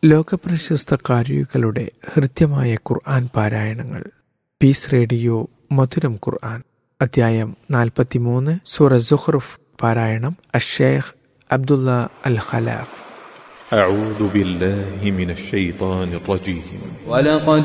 ലോകപ്രശസ്ത കാരികളുടെ ഹൃദ്യമായ ഖുർആൻ പാരായണങ്ങൾ. Piece radio മധുരം ഖുർആൻ. അധ്യായം 43, സൂറ സുഖ്റുഫ്. പാരായണം അഷ്ശൈഖ് അബ്ദുള്ള അൽ ഖലാഫ്. أعوذ بالله من الشيطان الرجيم.